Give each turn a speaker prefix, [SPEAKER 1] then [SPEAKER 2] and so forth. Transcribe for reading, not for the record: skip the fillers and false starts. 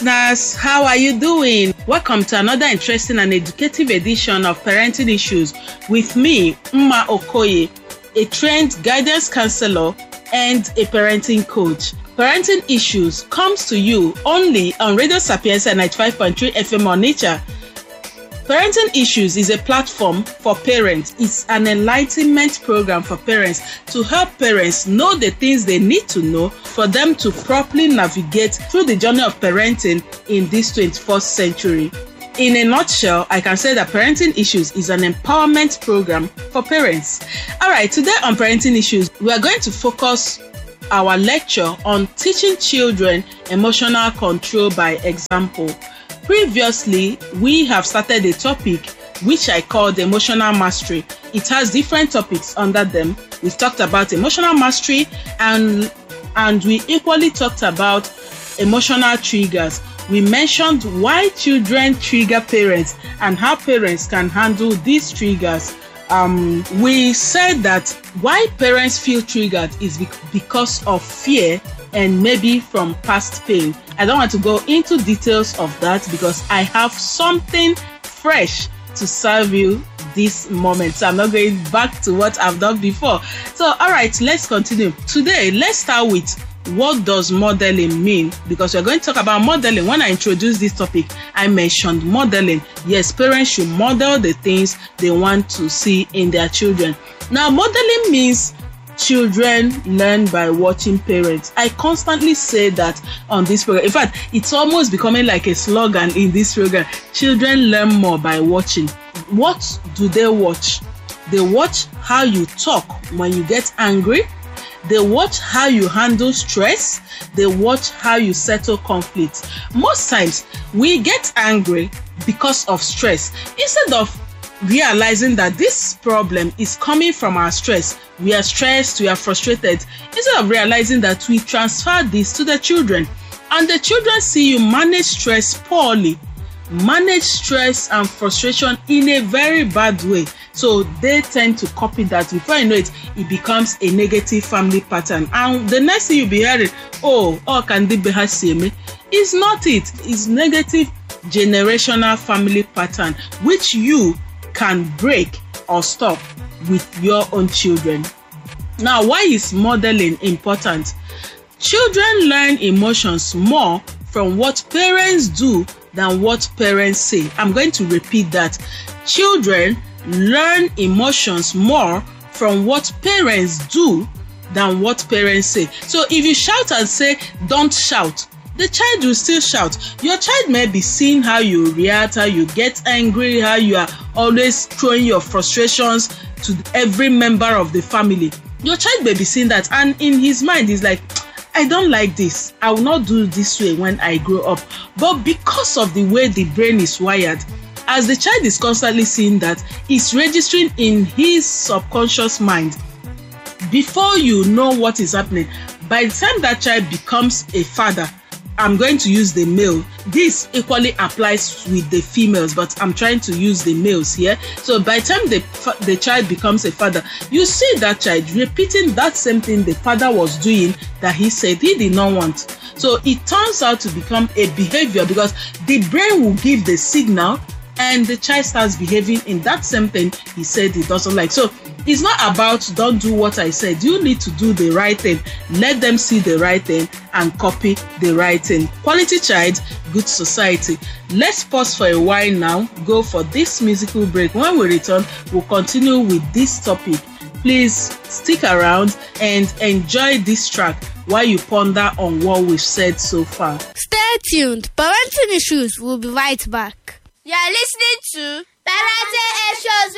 [SPEAKER 1] Listeners, how are you doing? Welcome to another interesting and educative edition of Parenting Issues with me, Mma Okoye, a trained guidance counselor and a parenting coach. Parenting Issues comes to you only on Radio Sapienza 95.3 FM on Nature. Parenting Issues is a platform for parents. It's an enlightenment program for parents to help parents know the things they need to know for them to properly navigate through the journey of parenting in this 21st century. In a nutshell, I can say that Parenting Issues is an empowerment program for parents. All right, today on Parenting Issues, we are going to focus our lecture on teaching children emotional control by example. Previously, we have started a topic which I called emotional mastery. It has different topics under them. We've talked about emotional mastery and we equally talked about emotional triggers. We mentioned why children trigger parents and how parents can handle these triggers. We said that why parents feel triggered is because of fear and maybe from past pain. I don't want to go into details of that because I have something fresh to serve you this moment. So I'm not going back to what I've done before. So, all right, let's continue. Today, let's start with what does modeling mean? Because we're going to talk about modeling. When I introduced this topic, I mentioned modeling. Yes, parents should model the things they want to see in their children. Now, modeling means children learn by watching parents. I constantly say that on this program. In fact, it's almost becoming like a slogan in this program. Children learn more by watching. What do they watch? They watch how you talk when you get angry. They watch how you handle stress. They watch how you settle conflict. Most times, we get angry because of stress. Instead of realizing that this problem is coming from our stress, we are stressed, we are frustrated. Instead of realizing that, we transfer this to the children, and the children see you manage stress poorly, manage stress and frustration in a very bad way. So they tend to copy that. Before you know it, it becomes a negative family pattern. And the next thing you'll be hearing, can they be me? It's not it. It's negative generational family pattern, which you can break or stop with your own children. Now, why is modeling important? Children learn emotions more from what parents do than what parents say. I'm going to repeat that. Children learn emotions more from what parents do than what parents say. So if you shout and say, don't shout, the child will still shout. Your child may be seeing how you react, how you get angry, how you are always throwing your frustrations to every member of the family. Your child may be seeing that, and in his mind he's like, I don't like this. I will not do this way when I grow up. But because of the way the brain is wired, as the child is constantly seeing that, it's registering in his subconscious mind. Before you know what is happening, by the time that child becomes a father, I'm going to use the male. This equally applies with the females, but I'm trying to use the males here. So by the time the child becomes a father, you see that child repeating that same thing the father was doing that he said he did not want. So it turns out to become a behavior because the brain will give the signal and the child starts behaving in that same thing he said he doesn't like. So it's not about don't do what I said. You need to do the right thing. Let them see the right thing and copy the right thing. Quality child, good society. Let's pause for a while now. Go for this musical break. When we return, we'll continue with this topic. Please stick around and enjoy this track while you ponder on what we've said so far.
[SPEAKER 2] Stay tuned. Parenting Issues will be right back.
[SPEAKER 3] You're listening to Parenting Issues